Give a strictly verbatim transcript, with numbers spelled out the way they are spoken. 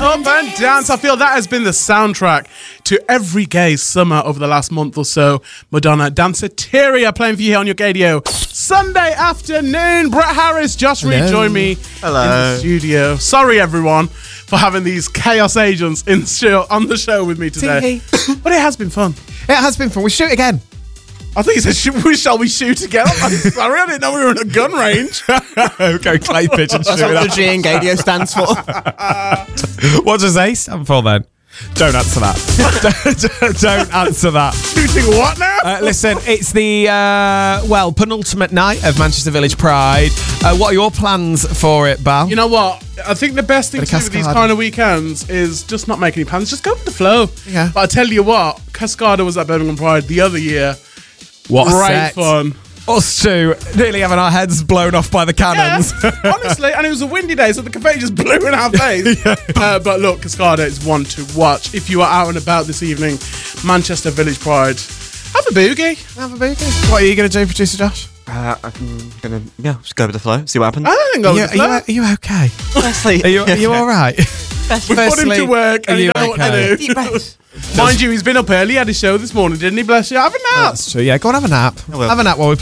Up and Dance. I feel that has been the soundtrack to every gay summer over the last month or so. Madonna, Danceteria playing for you here on your radio. Sunday afternoon. Brett Harris, Josh Reed, join me Hello. in the studio. Sorry, everyone, for having these chaos agents in the show, on the show with me today. But it has been fun. It has been fun. We shoot again. I think he said, Should, shall we shoot again? I'm sorry, I didn't know we were in a gun range. Okay, clay pigeon That's shoot what it the G in Gadio stands for. up. What does A stand for then? Don't answer that. Don't answer that. Shooting what now? Uh, listen, it's the, uh, well, penultimate night of Manchester Village Pride. Uh, what are your plans for it, Bal? You know what? I think the best thing Bit to of do with these Cascada. kind of weekends is just not make any plans. Just go with the flow. Yeah. But I tell you what, Cascada was at Birmingham Pride the other year. What a Great set. fun. Us two nearly having our heads blown off by the cannons. Yeah, honestly, and it was a windy day, so the confetti just blew in our face. Yeah. Uh, but look, Cascada is one to watch. If you are out and about this evening, Manchester Village Pride, have a boogie. Have a boogie. What are you going to do, Producer Josh? Uh, I'm gonna yeah, just go with the flow, see what happens. I think go Are you, with the flow. are you, are you okay? Firstly, Are you, are you all right? We put him to work, and are you you know what okay? to do. Deep breaths. Mind you, he's been up early. He had his show this morning, didn't he? Bless you. Have a nap. That's true. Yeah, go and have a nap. I will. Have a nap while we play